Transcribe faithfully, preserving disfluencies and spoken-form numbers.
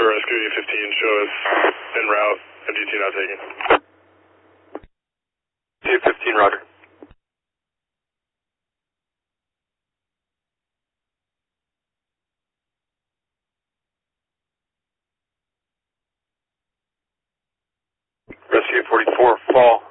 for rescue eight fifteen, show us en route, M D T not taken. eight fifteen, roger. Rescue eight forty-four, fall.